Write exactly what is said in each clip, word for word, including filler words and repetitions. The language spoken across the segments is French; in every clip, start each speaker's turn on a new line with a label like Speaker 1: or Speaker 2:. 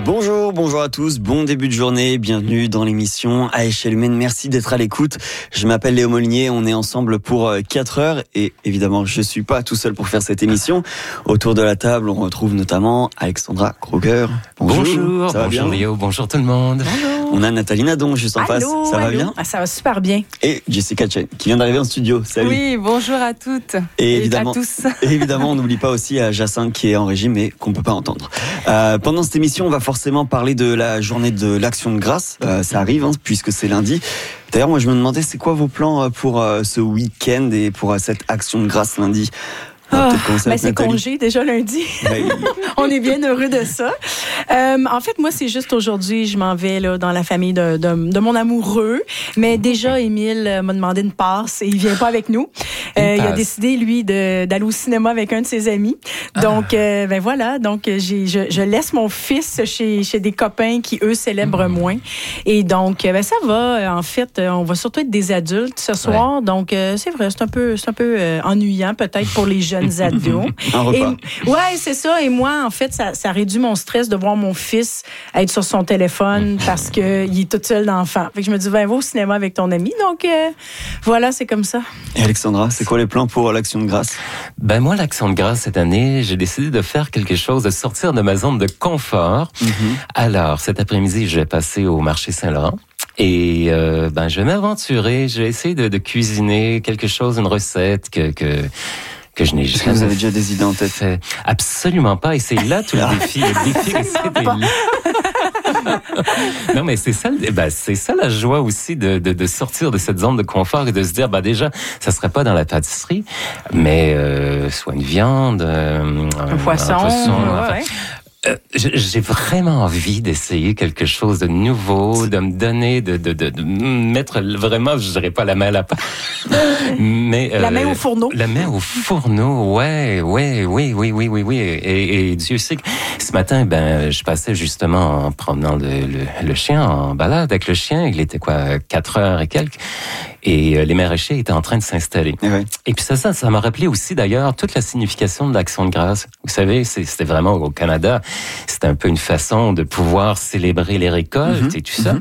Speaker 1: Bonjour, bonjour à tous, bon début de journée, bienvenue dans l'émission à échelle humaine, merci d'être à l'écoute. Je m'appelle Léo Molinier, on est ensemble pour quatre heures et évidemment je suis pas tout seul pour faire cette émission. Autour de la table, on retrouve notamment Alexandra Kroger.
Speaker 2: Bonjour, bonjour, ça va bonjour bien Léo, bonjour tout le monde.
Speaker 1: Bonjour. On a Nathalie Nadon juste en
Speaker 3: allô,
Speaker 1: face, ça
Speaker 3: allô.
Speaker 1: va bien?
Speaker 3: Ah, ça va super bien.
Speaker 1: Et Jessica Chen qui vient d'arriver en studio, salut.
Speaker 4: Oui, bonjour à toutes
Speaker 1: et,
Speaker 4: et
Speaker 1: évidemment,
Speaker 4: à tous.
Speaker 1: Et évidemment, on n'oublie pas aussi à Jacinthe qui est en régime et qu'on peut pas entendre. Euh, pendant cette émission, on va forcément parler de la journée de l'Action de Grâce. Euh, ça arrive, hein, puisque c'est lundi. D'ailleurs, moi, je me demandais, c'est quoi vos plans pour euh, ce week-end et pour euh, cette Action de Grâce lundi?
Speaker 3: Ah, ben c'est congé déjà lundi. Ben... On est bien heureux de ça. Euh, en fait, moi, c'est juste aujourd'hui, je m'en vais là, dans la famille de, de, de mon amoureux. Mais déjà, Émile m'a demandé une passe et il vient pas avec nous. Euh, il a décidé, lui, de, d'aller au cinéma avec un de ses amis. Donc, ah. euh, ben voilà. Donc, j'ai, je, je laisse mon fils chez, chez des copains qui, eux, célèbrent mmh. moins. Et donc, ben ça va. En fait, on va surtout être des adultes ce soir. Ouais. Donc, euh, c'est vrai, c'est un peu, c'est un peu euh, ennuyant peut-être pour les jeunes ados.
Speaker 1: Un repas.
Speaker 3: Et, ouais, c'est ça. Et moi, en fait, ça, ça réduit mon stress de voir mon fils être sur son téléphone parce qu'il est tout seul d'enfant. Fait que je me dis, ben, va au cinéma avec ton ami. Donc, euh, voilà, c'est comme ça.
Speaker 1: Et Alexandra, c'est quoi les plans pour l'Action de Grâce?
Speaker 2: Ben, moi, l'Action de Grâce, cette année, j'ai décidé de faire quelque chose, de sortir de ma zone de confort. Mm-hmm. Alors, cet après-midi, je vais passer au marché Saint-Laurent. Et euh, ben, je vais m'aventurer. Je vais essayer de, de cuisiner quelque chose, une recette que... que que je n'ai jamais.
Speaker 1: Est-ce que vous avez déjà des idées en tête?
Speaker 2: Fait. Absolument pas. Et c'est là tout le défi. Le défi c'était là. Non, mais c'est ça, ben, c'est ça la joie aussi de, de, de sortir de cette zone de confort et de se dire, bah déjà, ça serait pas dans la pâtisserie, mais euh, soit une viande, euh,
Speaker 3: un, un poisson, un poisson ouais, enfin, ouais.
Speaker 2: Euh, j'ai vraiment envie d'essayer quelque chose de nouveau, de me donner, de, de, de, de mettre vraiment, je dirais pas la main à la pâte, mais euh,
Speaker 3: la main au fourneau.
Speaker 2: La main au fourneau, ouais, ouais, oui, oui, oui, oui, oui. Et, et Dieu sait que ce matin, ben, je passais justement en promenant le, le, le chien en balade avec le chien. Il était quoi, quatre heures et quelques. Et euh, les maraîchers étaient en train de s'installer. Et, ouais. et puis ça, ça, ça m'a rappelé aussi d'ailleurs toute la signification de l'Action de Grâce. Vous savez, c'est, c'était vraiment au Canada, c'était un peu une façon de pouvoir célébrer les récoltes mm-hmm. et tout ça. Mm-hmm.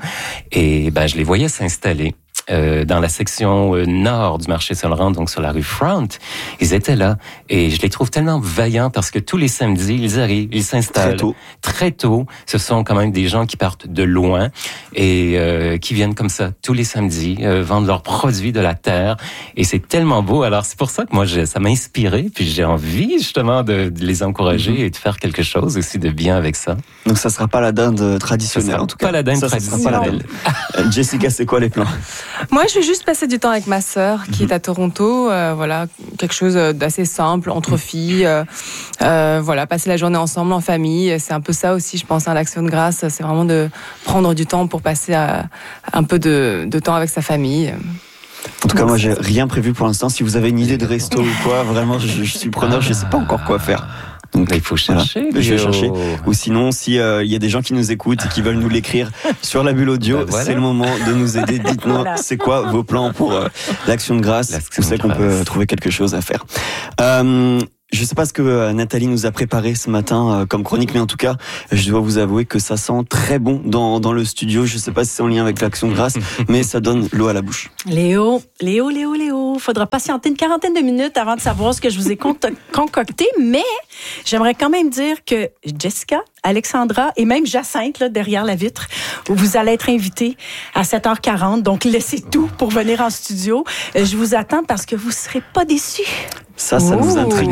Speaker 2: Et ben, je les voyais s'installer. Euh, dans la section euh, nord du marché Saint-Laurent, donc sur la rue Front, ils étaient là. Et je les trouve tellement vaillants parce que tous les samedis, ils arrivent, ils s'installent.
Speaker 1: Très tôt.
Speaker 2: Très tôt. Ce sont quand même des gens qui partent de loin et euh, qui viennent comme ça tous les samedis euh, vendre leurs produits de la terre. Et c'est tellement beau. Alors, c'est pour ça que moi, j'ai, ça m'a inspiré. Puis j'ai envie justement de, de les encourager mm-hmm. et de faire quelque chose aussi de bien avec ça.
Speaker 1: Donc, ça sera pas la dinde traditionnelle, en tout cas.
Speaker 2: Pas la dinde
Speaker 1: ça,
Speaker 2: traditionnelle.
Speaker 1: Ça sera pas la dinde. Jessica, c'est quoi les plans?
Speaker 4: Moi, je vais juste passer du temps avec ma sœur qui mmh. est à Toronto. Euh, voilà, quelque chose d'assez simple entre filles. Euh, euh, voilà, passer la journée ensemble en famille. C'est un peu ça aussi, je pense, à l'Action de Grâce. C'est vraiment de prendre du temps pour passer à, un peu de, de temps avec sa famille.
Speaker 1: En tout cas, moi, j'ai rien prévu pour l'instant. Si vous avez une idée de resto ou quoi, vraiment, je, je suis preneur. Je sais pas encore quoi faire.
Speaker 2: Donc il faut chercher.
Speaker 1: Voilà. Je vais chercher. Ou sinon, si il euh, y a des gens qui nous écoutent et qui veulent nous l'écrire sur la bulle audio, bah voilà. c'est le moment de nous aider. Dites-nous, voilà. c'est quoi vos plans pour euh, l'Action de Grâce? Où c'est qu'on peut trouver quelque chose à faire. Euh, Je sais pas ce que euh, Nathalie nous a préparé ce matin euh, comme chronique, mais en tout cas, je dois vous avouer que ça sent très bon dans dans le studio. Je sais pas si c'est en lien avec l'Action de Grâce, mais ça donne l'eau à la bouche.
Speaker 3: Léo, Léo, Léo, Léo, faudra patienter une quarantaine de minutes avant de savoir ce que je vous ai concocté, mais j'aimerais quand même dire que Jessica, Alexandra et même Jacinthe, là, derrière la vitre, où vous allez être invités à sept heures quarante, donc laissez tout pour venir en studio. Je vous attends parce que vous serez pas déçus.
Speaker 1: Ça, ça Ouh. nous intrigue.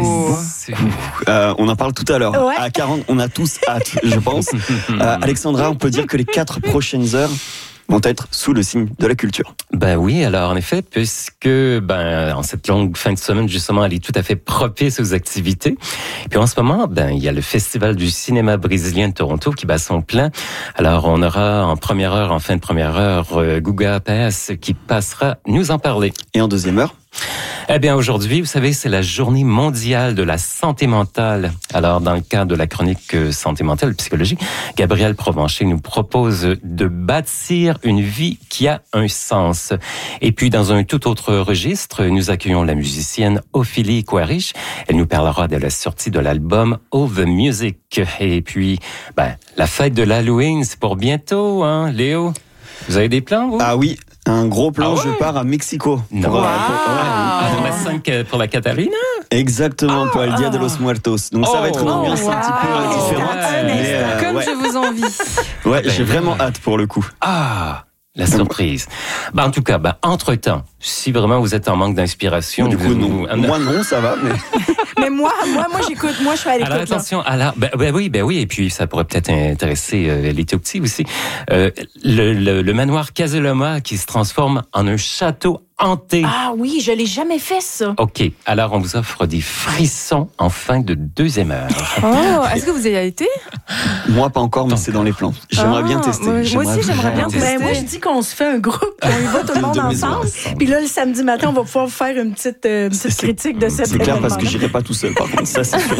Speaker 1: Euh, on en parle tout à l'heure. Ouais. À quarante, on a tous hâte, je pense. Euh, Alexandra, on peut dire que les quatre prochaines heures vont être sous le signe de la culture.
Speaker 2: Ben oui, alors en effet, puisque ben en cette longue fin de semaine, justement, elle est tout à fait propice aux activités. Puis en ce moment, ben il y a le Festival du cinéma brésilien de Toronto qui bat son plein. Alors on aura en première heure, en fin de première heure, euh, Guga Paes qui passera nous en parler.
Speaker 1: Et en deuxième heure,
Speaker 2: Eh bien, aujourd'hui, vous savez, c'est la journée mondiale de la santé mentale. Alors, dans le cadre de la chronique santé mentale psychologique, Gabriel Provencher nous propose de bâtir une vie qui a un sens. Et puis, dans un tout autre registre, nous accueillons la musicienne Ophélie Quarich. Elle nous parlera de la sortie de l'album Oh the Music. Et puis, ben, la fête de l'Halloween, c'est pour bientôt, hein, Léo? Vous avez des plans, vous?
Speaker 1: Ah oui, un gros plan, ah ouais. Je pars à Mexico.
Speaker 2: Non. Pour, wow. pour, pour, ah, dans la cinq pour la Catalina?
Speaker 1: Exactement, ah, pour El Dia de los Muertos. Donc oh, ça va être une ambiance wow. un petit peu différente.
Speaker 4: Ouais. Mais, euh, Comme ouais. je vous envie.
Speaker 1: Ouais, j'ai vraiment hâte pour le coup.
Speaker 2: Ah, la surprise. Bah, en tout cas, bah, entre-temps, si vraiment vous êtes en manque d'inspiration...
Speaker 1: Du coup, non. Vous... Moi non, ça va, mais...
Speaker 3: Mais moi, moi, moi, j'écoute. Moi, je suis à l'écoute.
Speaker 2: Alors, attention, alors, ben, ben oui, ben oui, et puis ça pourrait peut-être intéresser euh, les tout petits aussi. Euh, le, le, le manoir Casaloma qui se transforme en un château hanté.
Speaker 3: Ah oui, je l'ai jamais fait, ça.
Speaker 2: OK, alors on vous offre des frissons en fin de deuxième heure.
Speaker 4: Oh, est-ce que vous y avez été?
Speaker 1: Moi, pas encore, mais c'est dans les plans. J'aimerais ah, bien tester.
Speaker 4: Moi, moi aussi, j'aimerais bien tester.
Speaker 3: Ben, moi, je dis qu'on se fait un groupe, qu'on y va tout le monde ensemble. Puis là, le samedi matin, on va pouvoir faire une petite, euh, une petite critique de cette
Speaker 1: C'est clair, parce que j'irai pas tout seul, par contre. Ça, c'est sûr.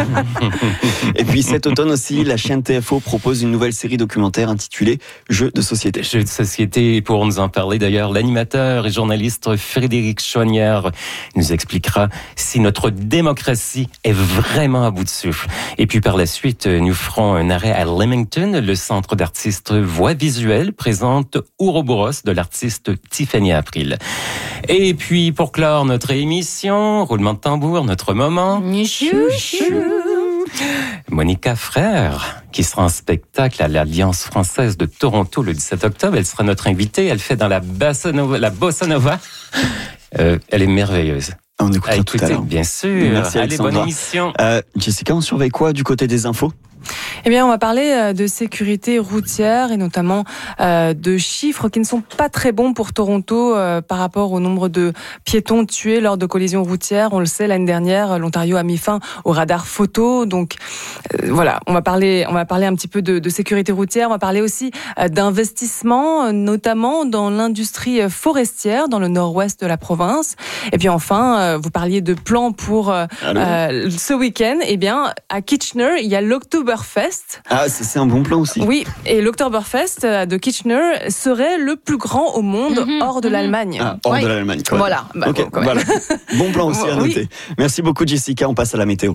Speaker 1: Et puis, cet automne aussi, la chaîne T F O propose une nouvelle série documentaire intitulée Jeux de société.
Speaker 2: Jeux de société, pour nous en parler d'ailleurs, l'animateur et journaliste Frédéric Chouanière nous expliquera si notre démocratie est vraiment à bout de souffle. Et puis par la suite, nous ferons un arrêt à Leamington. Le centre d'artistes Voix Visuelle présente Ouroboros de l'artiste Tiffany April. Et puis pour clore notre émission, roulement de tambour, notre moment.
Speaker 3: Chou, chou.
Speaker 2: Monica Frère, qui sera en spectacle à l'Alliance française de Toronto le dix-sept octobre. Elle sera notre invitée. Elle fait dans la bossa nova. La bossa nova. Euh, elle est merveilleuse.
Speaker 1: On écoutera tout à l'heure.
Speaker 2: Bien sûr.
Speaker 1: Merci,
Speaker 2: allez, bonne émission.
Speaker 1: Euh, Jessica, on surveille quoi du côté des infos?
Speaker 4: Eh bien, on va parler de sécurité routière et notamment euh, de chiffres qui ne sont pas très bons pour Toronto euh, par rapport au nombre de piétons tués lors de collisions routières. On le sait, l'année dernière, l'Ontario a mis fin au radar photo. Donc, euh, voilà, on va parler, on va parler un petit peu de, de sécurité routière. On va parler aussi euh, d'investissement, notamment dans l'industrie forestière dans le nord-ouest de la province. Et puis enfin, euh, vous parliez de plans pour euh, euh, ce week-end. Eh bien, à Kitchener, il y a l'October Fest.
Speaker 1: Ah, c'est un bon plan aussi.
Speaker 4: Oui, et l'Oktoberfest de Kitchener serait le plus grand au monde mm-hmm, hors de mm-hmm. l'Allemagne.
Speaker 1: Ah, hors oui. de l'Allemagne. Quand même.
Speaker 4: Voilà. Bah,
Speaker 1: okay,
Speaker 4: bon,
Speaker 1: voilà. Bon plan aussi à noter. Oui. Merci beaucoup Jessica, on passe à la météo.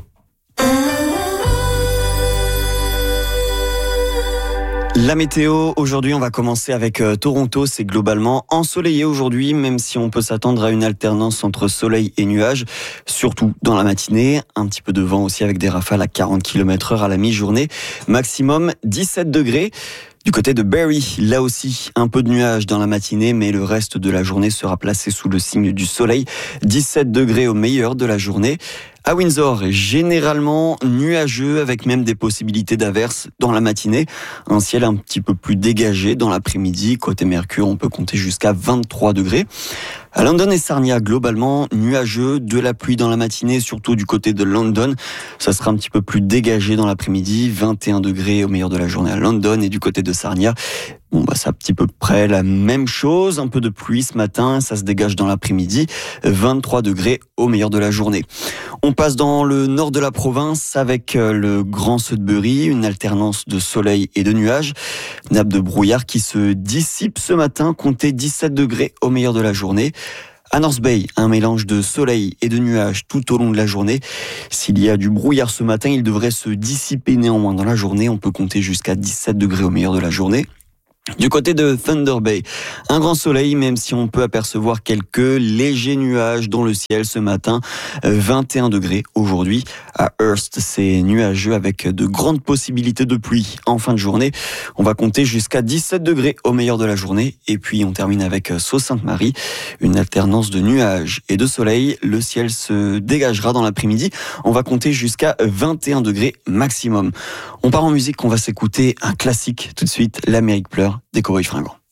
Speaker 1: La météo, aujourd'hui, on va commencer avec euh, Toronto. C'est globalement ensoleillé aujourd'hui, même si on peut s'attendre à une alternance entre soleil et nuages, surtout dans la matinée. Un petit peu de vent aussi avec des rafales à quarante kilomètres heure à la mi-journée. Maximum dix-sept degrés. Du côté de Barrie, là aussi, un peu de nuages dans la matinée, mais le reste de la journée sera placé sous le signe du soleil. dix-sept degrés au meilleur de la journée. À Windsor, généralement nuageux avec même des possibilités d'averses dans la matinée. Un ciel un petit peu plus dégagé dans l'après-midi. Côté Mercure, on peut compter jusqu'à vingt-trois degrés. À London et Sarnia, globalement nuageux, de la pluie dans la matinée, surtout du côté de London. Ça sera un petit peu plus dégagé dans l'après-midi. vingt et un degrés au meilleur de la journée à London et du côté de Sarnia. Bon, bah, c'est un petit peu près la même chose. Un peu de pluie ce matin, ça se dégage dans l'après-midi. vingt-trois degrés au meilleur de la journée. On passe dans le nord de la province avec le Grand Sudbury, une alternance de soleil et de nuages. Nappe de brouillard qui se dissipe ce matin, comptez dix-sept degrés au meilleur de la journée. À North Bay, un mélange de soleil et de nuages tout au long de la journée. S'il y a du brouillard ce matin, il devrait se dissiper néanmoins dans la journée. On peut compter jusqu'à dix-sept degrés au meilleur de la journée. Du côté de Thunder Bay, un grand soleil, même si on peut apercevoir quelques légers nuages dans le ciel ce matin. vingt et un degrés aujourd'hui. À Hearst, c'est nuageux avec de grandes possibilités de pluie en fin de journée. On va compter jusqu'à dix-sept degrés au meilleur de la journée. Et puis on termine avec Sault-Sainte-Marie, une alternance de nuages et de soleil. Le ciel se dégagera dans l'après-midi. On va compter jusqu'à vingt et un degrés maximum. On part en musique, on va s'écouter un classique tout de suite, L'Amérique pleure des Cowboys Fringants.